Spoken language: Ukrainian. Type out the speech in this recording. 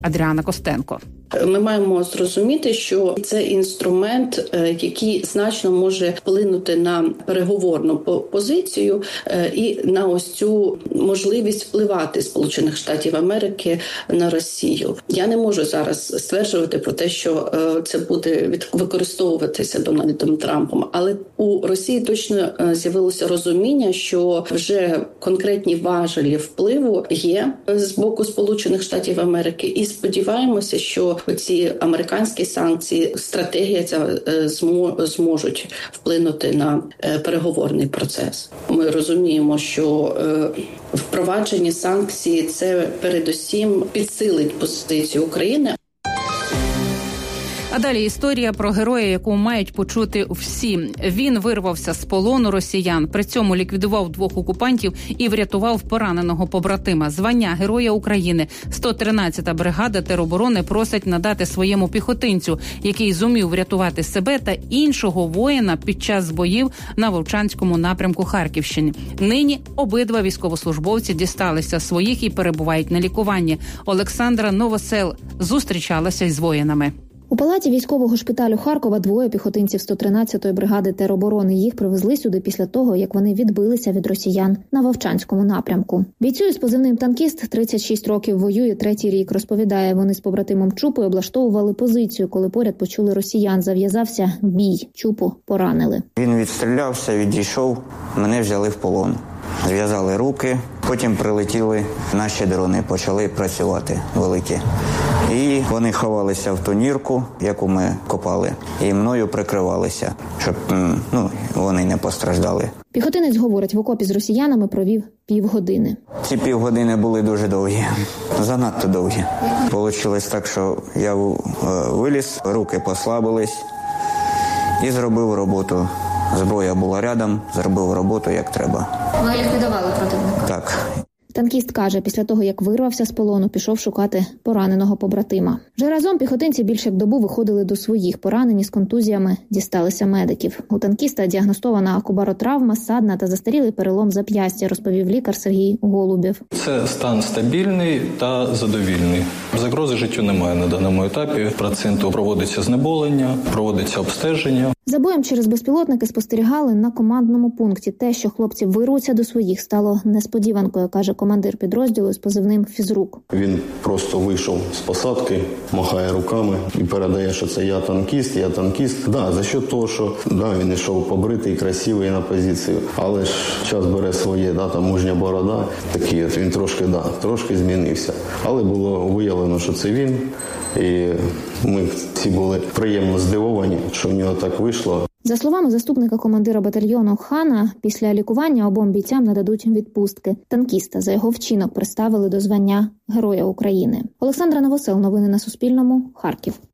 Адріана Костенко. Ми маємо зрозуміти, що це інструмент, який значно може вплинути на переговорну позицію і на ось цю можливість впливати Сполучених Штатів Америки на Росію. Я не можу зараз стверджувати про те, що це буде використовуватися Дональдом Трампом, але у Росії точно з'явилося розуміння, що вже конкретні важелі впливу є з боку Сполучених Штатів Америки, і сподіваємося, що ці американські санкції, стратегія ця зможуть вплинути на переговорний процес. Ми розуміємо, що впровадження санкцій – це передусім підсилить позицію України. А далі історія про героя, яку мають почути всі. Він вирвався з полону росіян, при цьому ліквідував 2 окупантів і врятував пораненого побратима. Звання Героя України 113-та бригада тероборони просить надати своєму піхотинцю, який зумів врятувати себе та іншого воїна під час боїв на Вовчанському напрямку Харківщини. Нині обидва військовослужбовці дісталися своїх і перебувають на лікуванні. Олександра Новосел зустрічалася із воїнами. У палаті військового шпиталю Харкова 2 піхотинців 113-ї бригади тероборони. Їх привезли сюди після того, як вони відбилися від росіян на Вовчанському напрямку. Бійцю із позивним «Танкіст» 36 років воює 3-й рік. Розповідає, вони з побратимом Чупою облаштовували позицію, коли поряд почули росіян. Зав'язався бій. Чупу поранили. Він відстрілявся, відійшов, мене взяли в полон. Зв'язали руки, потім прилетіли наші дрони, почали працювати великі. І вони ховалися в ту нірку, яку ми копали, і мною прикривалися, щоб вони не постраждали. Піхотинець говорить, в окопі з росіянами провів півгодини. Ці півгодини були дуже довгі, занадто довгі. Получилось так, що я виліз, руки послабились і зробив роботу. Зброя була рядом, зробив роботу як треба. Ви ліквідували противника? Так. Танкіст каже, після того, як вирвався з полону, пішов шукати пораненого побратима. Вже разом піхотинці більше як добу виходили до своїх. Поранені з контузіями дісталися медиків. У танкіста діагностована кубаротравма, садна та застарілий перелом зап'ястя, розповів лікар Сергій Голубєв. Це стан стабільний та задовільний. Загрози життю немає на даному етапі. Пацієнту проводиться знеболення, проводиться обстеження. За боєм через безпілотники спостерігали на командному пункті. Те, що хлопці вирвуться до своїх, стало несподіванкою, каже командир підрозділу з позивним «Фізрук». Він просто вийшов з посадки, махає руками і передає, що це я танкіст. За що того, що він йшов побритий, красивий на позицію. Але ж час бере своє, там мужня борода. Такий от він трошки змінився. Але було виявлено, що це він. І ми всі були приємно здивовані, що в нього так вийшло. За словами заступника командира батальйону Хана, після лікування обом бійцям нададуть відпустки. Танкіста за його вчинок представили до звання Героя України. Олександра Новосел. Новини на Суспільному. Харків.